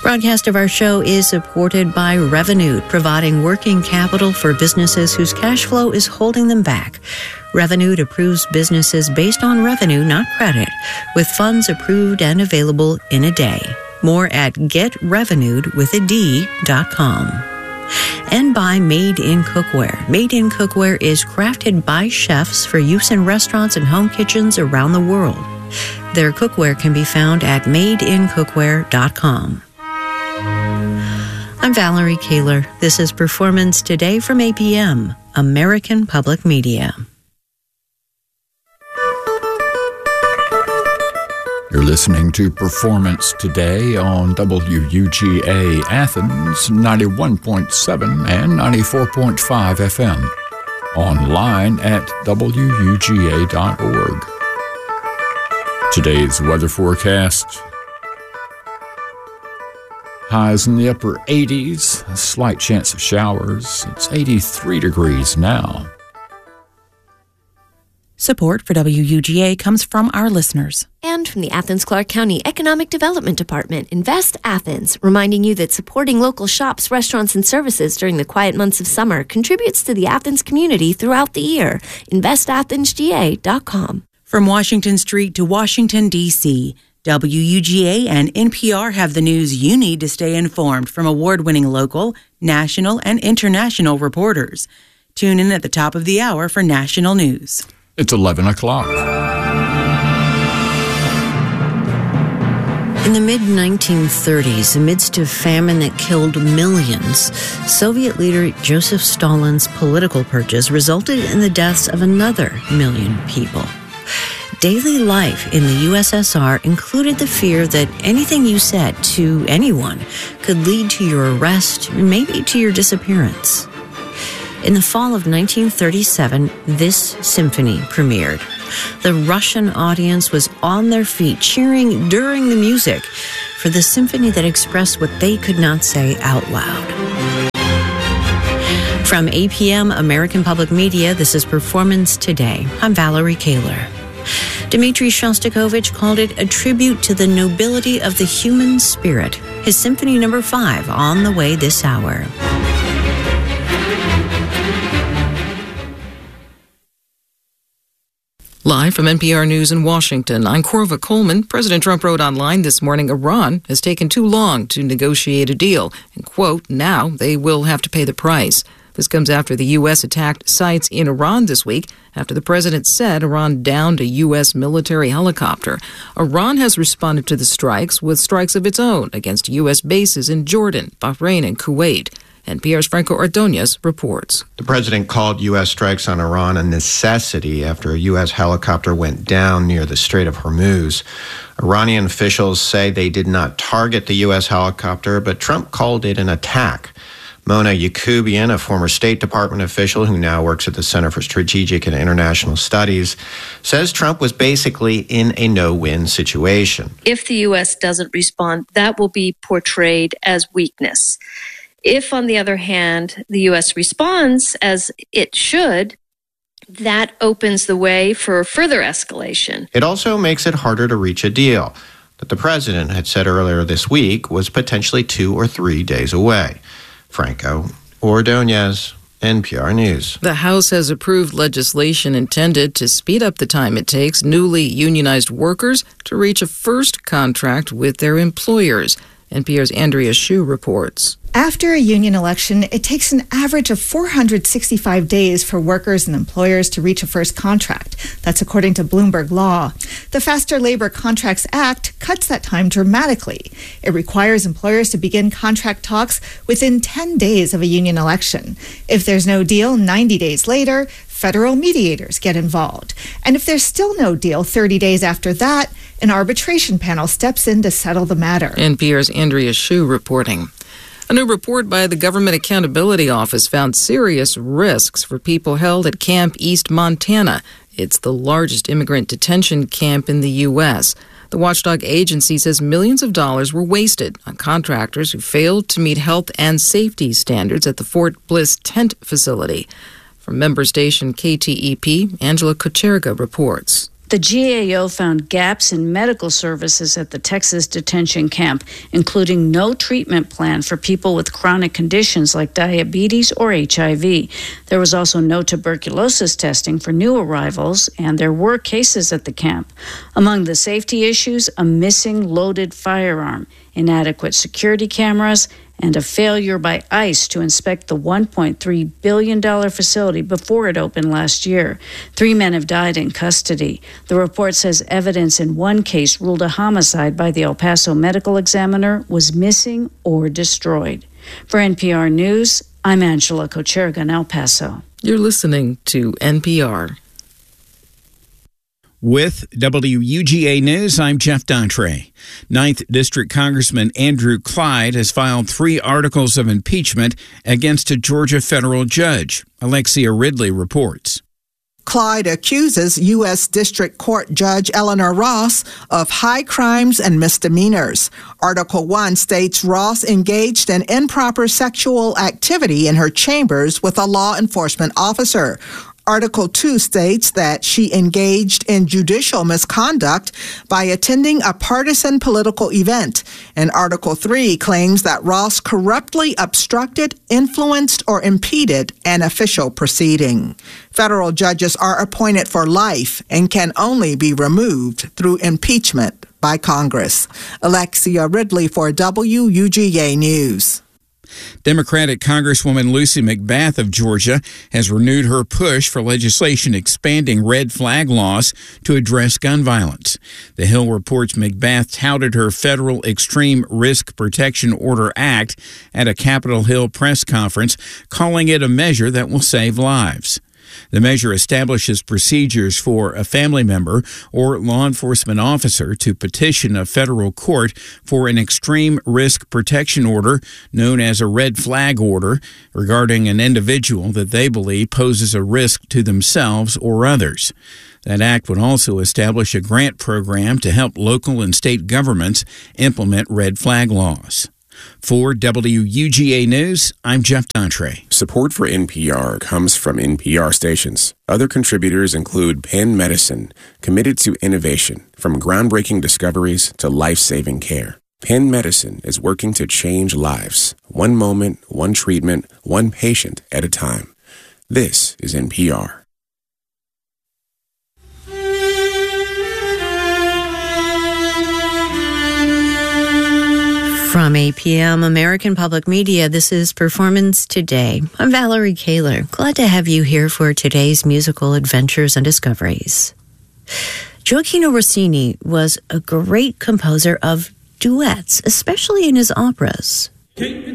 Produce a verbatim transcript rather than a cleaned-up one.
Broadcast of our show is supported by Revolut, providing working capital for businesses whose cash flow is holding them back. Revolut approves businesses based on revenue, not credit, with funds approved and available in a day. More at get revolut with a D dot com. And by Made in Cookware. Made in Cookware is crafted by chefs for use in restaurants and home kitchens around the world. Their cookware can be found at made in cookware dot com. I'm Valerie Kaler. This is Performance Today from A P M, American Public Media. You're listening to Performance Today on W U G A Athens, ninety-one point seven and ninety-four point five F M. Online at W U G A dot org. Today's weather forecast. Highs in the upper eighties, a slight chance of showers. It's eighty-three degrees now. Support for W U G A comes from our listeners. And from the Athens-Clarke County Economic Development Department, Invest Athens, reminding you that supporting local shops, restaurants, and services during the quiet months of summer contributes to the Athens community throughout the year. invest athens g a dot com. From Washington Street to Washington, D C, W U G A and N P R have the news you need to stay informed from award-winning local, national, and international reporters. Tune in at the top of the hour for national news. It's eleven o'clock. In the mid nineteen thirties, amidst a famine that killed millions, Soviet leader Joseph Stalin's political purges resulted in the deaths of another million people. Daily life in the U S S R included the fear that anything you said to anyone could lead to your arrest and maybe to your disappearance. In the fall of nineteen thirty-seven, this symphony premiered. The Russian audience was on their feet, cheering during the music for the symphony that expressed what they could not say out loud. From A P M American Public Media, this is Performance Today. I'm Valerie Kaler. Dmitri Shostakovich called it a tribute to the nobility of the human spirit. His Symphony Number Five on the way this hour. Live from N P R News in Washington, I'm Corva Coleman. President Trump wrote online this morning Iran has taken too long to negotiate a deal. And, quote, now they will have to pay the price. This comes after the U S attacked sites in Iran this week, after the president said Iran downed a U S military helicopter. Iran has responded to the strikes with strikes of its own against U S bases in Jordan, Bahrain, and Kuwait. N P R's Franco Ordonez reports. The president called U S strikes on Iran a necessity after a U S helicopter went down near the Strait of Hormuz. Iranian officials say they did not target the U S helicopter, but Trump called it an attack. Mona Yacoubian, a former State Department official who now works at the Center for Strategic and International Studies, says Trump was basically in a no-win situation. If the U S doesn't respond, that will be portrayed as weakness. If, on the other hand, the U S responds as it should, that opens the way for further escalation. It also makes it harder to reach a deal that the president had said earlier this week was potentially two or three days away. Franco Ordonez, N P R News. The House has approved legislation intended to speed up the time it takes newly unionized workers to reach a first contract with their employers. N P R's Andrea Hsu reports. After a union election, it takes an average of four hundred sixty-five days for workers and employers to reach a first contract. That's according to Bloomberg Law. The Faster Labor Contracts Act cuts that time dramatically. It requires employers to begin contract talks within ten days of a union election. If there's no deal ninety days later, federal mediators get involved. And if there's still no deal thirty days after that, an arbitration panel steps in to settle the matter. N P R's Andrea Hsu reporting. A new report by the Government Accountability Office found serious risks for people held at Camp East Montana. It's the largest immigrant detention camp in the U S. The watchdog agency says millions of dollars were wasted on contractors who failed to meet health and safety standards at the Fort Bliss tent facility. From member station K T E P, Angela Kocherga reports. The G A O found gaps in medical services at the Texas detention camp, including no treatment plan for people with chronic conditions like diabetes or H I V. There was also no tuberculosis testing for new arrivals, and there were cases at the camp. Among the safety issues, a missing loaded firearm, inadequate security cameras, and a failure by ICE to inspect the one point three billion dollars facility before it opened last year. Three men have died in custody. The report says evidence in one case ruled a homicide by the El Paso medical examiner was missing or destroyed. For N P R News, I'm Angela Kocherga in El Paso. You're listening to N P R. With W U G A News, I'm Jeff Dantre. ninth District Congressman Andrew Clyde has filed three articles of impeachment against a Georgia federal judge. Alexia Ridley reports. Clyde accuses U S District Court Judge Eleanor Ross of high crimes and misdemeanors. Article one states Ross engaged in improper sexual activity in her chambers with a law enforcement officer. Article two states that she engaged in judicial misconduct by attending a partisan political event. And Article three claims that Ross corruptly obstructed, influenced, or impeded an official proceeding. Federal judges are appointed for life and can only be removed through impeachment by Congress. Alexia Ridley for W U G A News. Democratic Congresswoman Lucy McBath of Georgia has renewed her push for legislation expanding red flag laws to address gun violence. The Hill reports McBath touted her Federal Extreme Risk Protection Order Act at a Capitol Hill press conference, calling it a measure that will save lives. The measure establishes procedures for a family member or law enforcement officer to petition a federal court for an extreme risk protection order, known as a red flag order, regarding an individual that they believe poses a risk to themselves or others. That act would also establish a grant program to help local and state governments implement red flag laws. For W U G A News, I'm Jeff Dantre. Support for N P R comes from N P R stations. Other contributors include Penn Medicine, committed to innovation, from groundbreaking discoveries to life-saving care. Penn Medicine is working to change lives, one moment, one treatment, one patient at a time. This is N P R. From A P M American Public Media, this is Performance Today. I'm Valerie Kaler. Glad to have you here for today's musical adventures and discoveries. Gioachino Rossini was a great composer of duets, especially in his operas.